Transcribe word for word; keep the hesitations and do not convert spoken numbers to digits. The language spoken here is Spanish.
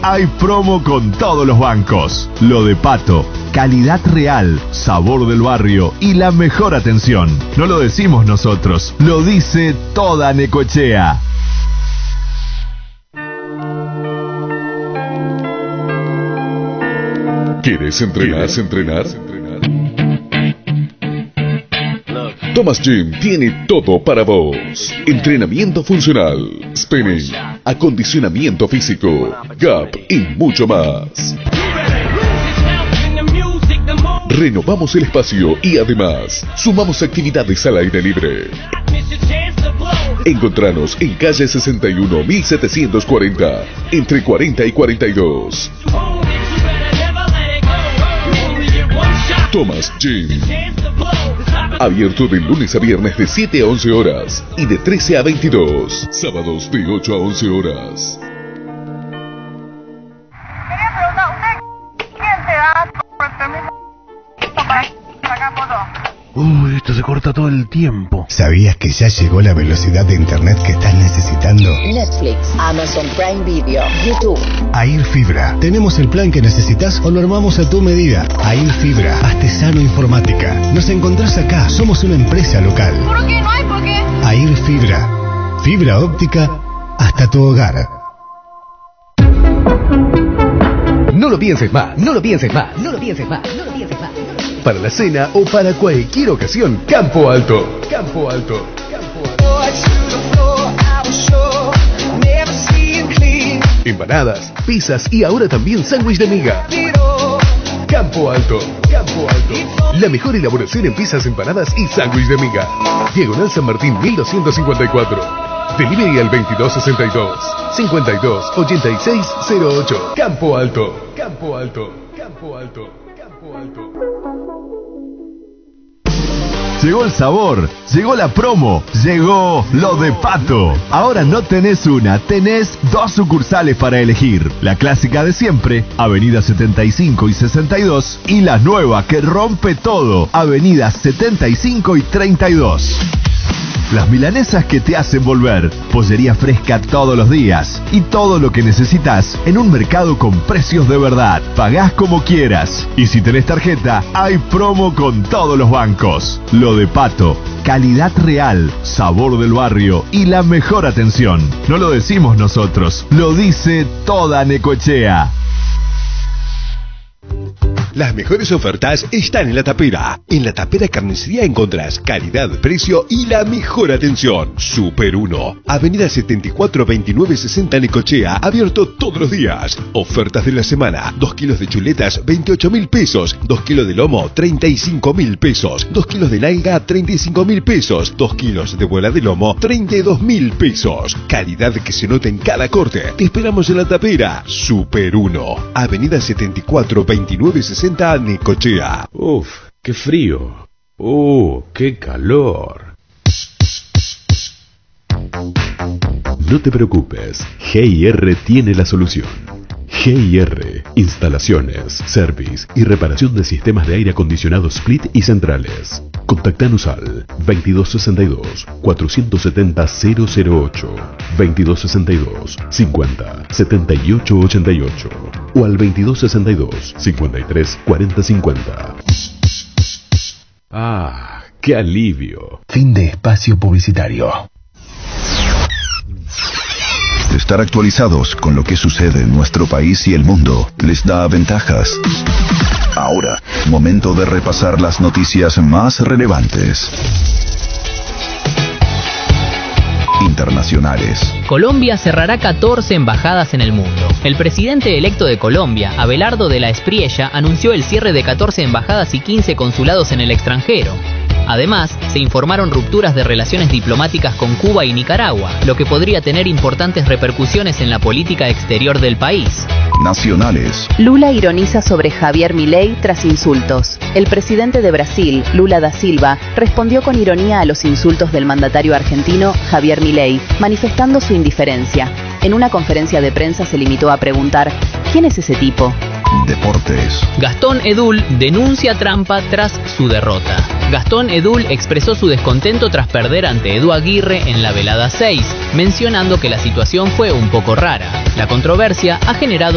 hay promo con todos los bancos. Lo de Pato, calidad real, sabor del barrio y la mejor atención. No lo decimos nosotros, lo dice toda Necochea. ¿Quieres entrenar? ¿Quieres entrenar? Thomas Gym tiene todo para vos. Entrenamiento funcional, spinning, acondicionamiento físico, gap y mucho más. Renovamos el espacio y además sumamos actividades al aire libre. Encontranos en calle sesenta y uno mil setecientos cuarenta, entre cuarenta y cuarenta y dos. Thomas Gym. Abierto de lunes a viernes de siete a once horas y de trece a veintidós. Sábados de ocho a once horas. Quería preguntar, ¿usted quién te da el permiso para sacar fotos? Uy, esto se corta todo el tiempo. ¿Sabías que ya llegó la velocidad de internet que estás necesitando? Netflix, Amazon Prime Video, YouTube. Air Fibra. Tenemos el plan que necesitas o lo armamos a tu medida. Air Fibra, Artesano Informática. Nos encontrás acá. Somos una empresa local. ¿Por qué? No hay por qué. Air Fibra. Fibra óptica hasta tu hogar. No lo pienses más, no lo pienses más, no lo pienses más, no lo pienses más. Para la cena o para cualquier ocasión, Campo Alto. Campo Alto. Campo Alto. Empanadas, pizzas y ahora también sándwich de miga. Campo Alto. Campo Alto. La mejor elaboración en pizzas, empanadas y sándwich de miga. Diagonal San Martín mil doscientos cincuenta y cuatro. Delivery al veintidós sesenta y dos, cincuenta y dos ochenta y seis cero ocho. Campo Alto. Campo Alto. Campo Alto. Campo Alto. Llegó el sabor, llegó la promo, llegó lo de Pato. Ahora no tenés una, tenés dos sucursales para elegir. La clásica de siempre, Avenida setenta y cinco y sesenta y dos, y la nueva que rompe todo, Avenida setenta y cinco y treinta y dos. Las milanesas que te hacen volver, pollería fresca todos los días y todo lo que necesitas en un mercado con precios de verdad. Pagás como quieras y si tenés tarjeta, hay promo con todos los bancos. Lo de Pato, calidad real, sabor del barrio y la mejor atención. No lo decimos nosotros, lo dice toda Necochea. Las mejores ofertas están en La Tapera. En La Tapera Carnicería encontrás calidad, precio y la mejor atención. Super uno, Avenida setenta y cuatro veintinueve sesenta Necochea, abierto todos los días. Ofertas de la semana: dos kilos de chuletas, veintiocho mil pesos. dos kilos de lomo, treinta y cinco mil pesos. dos kilos de nalga, treinta y cinco mil pesos. dos kilos de bola de lomo, treinta y dos mil pesos. Calidad que se nota en cada corte. Te esperamos en La Tapera. Super uno, Avenida setenta y cuatro veintinueve sesenta Necochea. Uf, qué frío. Uh, qué calor. No te preocupes, G I R tiene la solución. G I R, instalaciones, service y reparación de sistemas de aire acondicionado split y centrales. Contactanos al veintidós sesenta y dos, cuatrocientos setenta, cero cero ocho, veintidós sesenta y dos, cincuenta, setenta y ocho ochenta y ocho o al veintidós sesenta y dos, cincuenta y tres, cuarenta cincuenta. Ah, qué alivio. Fin de espacio publicitario. Estar actualizados con lo que sucede en nuestro país y el mundo les da ventajas. Ahora, momento de repasar las noticias más relevantes. Internacionales. Colombia cerrará catorce embajadas en el mundo. El presidente electo de Colombia, Abelardo de la Espriella, anunció el cierre de catorce embajadas y quince consulados en el extranjero. Además, se informaron rupturas de relaciones diplomáticas con Cuba y Nicaragua, lo que podría tener importantes repercusiones en la política exterior del país. Nacionales. Lula ironiza sobre Javier Milei tras insultos. El presidente de Brasil, Lula da Silva, respondió con ironía a los insultos del mandatario argentino, Javier Milei, manifestando su indiferencia. En una conferencia de prensa se limitó a preguntar: ¿quién es ese tipo? Deportes. Gastón Edul denuncia trampa tras su derrota. Gastón Edul expresó su descontento tras perder ante Edu Aguirre en la velada seis, mencionando que la situación fue un poco rara. La controversia ha generado